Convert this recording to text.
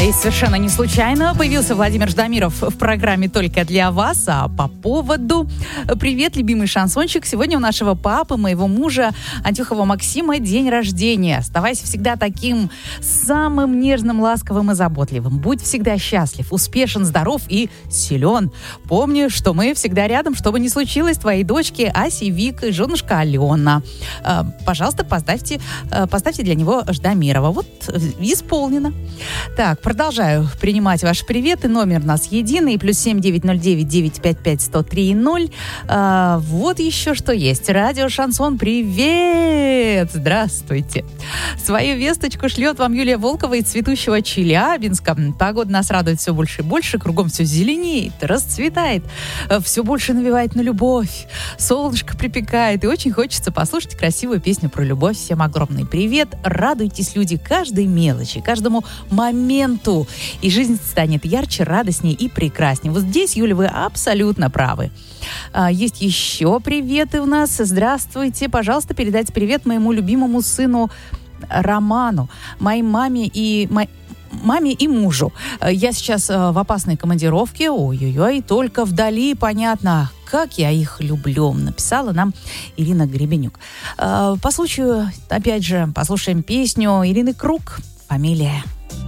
И совершенно не случайно появился Владимир Ждамиров в программе «Только для вас», а по поводу «Привет, любимый шансончик». Сегодня у нашего папы, моего мужа Антюхова Максима, день рождения. Оставайся всегда таким самым нежным, ласковым и заботливым. Будь всегда счастлив, успешен, здоров и силен. Помни, что мы всегда рядом, что бы ни случилось, твои дочки Ася и Вика и женушка Алена. Пожалуйста, поставьте для него Ждамирова. Вот, исполнено. Так, продолжаю принимать ваши приветы. Номер у нас единый. +7 909 955 103 0. Вот еще что есть. Радио Шансон, привет! Здравствуйте. Свою весточку шлет вам Юлия Волкова из цветущего Челябинска. Погода нас радует все больше и больше. Кругом все зеленеет, расцветает. Все больше навевает на любовь. Солнышко припекает. И очень хочется послушать красивую песню про любовь. Всем огромный привет. Радуйтесь, люди, каждой мелочи, каждому моменту. И жизнь станет ярче, радостнее и прекраснее. Вот здесь, Юля, вы абсолютно правы. Есть еще приветы у нас. Здравствуйте. Пожалуйста, передайте привет моему любимому сыну Роману, моей маме и мужу. Я сейчас в опасной командировке. Ой-ой-ой, только вдали, понятно, как я их люблю, написала нам Ирина Гребенюк. По случаю, опять же, послушаем песню Ирины Круг «Фамилия».